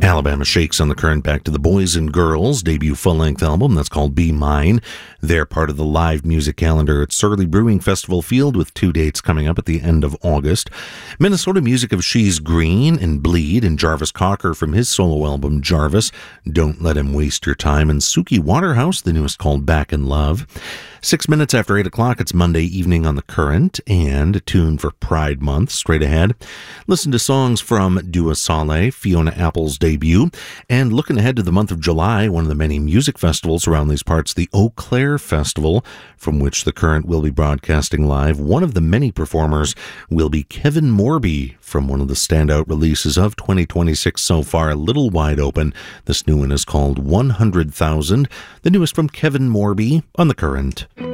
Alabama Shakes on the Current, back to the Boys and Girls debut full-length album that's called Be Mine. They're part of the live music calendar at Surly Brewing Festival Field with 2 dates coming up at the end of August. Minnesota music of She's Green and Bleed, and Jarvis Cocker from his solo album Jarvis, Don't Let Him Waste Your Time, and Suki Waterhouse, the newest called Back in Love. 6 minutes after 8 o'clock, it's Monday evening on the Current, and a tune for Pride Month straight ahead. Listen to songs from Dua Saleh, Fiona Apple's debut, and looking ahead to the month of July, one of the many music festivals around these parts, the Eau Claire Festival, from which the Current will be broadcasting live. One of the many performers will be Kevin Morby from one of the standout releases of 2026 so far, Little Wide Open. This new one is called 100,000, the newest from Kevin Morby on the Current.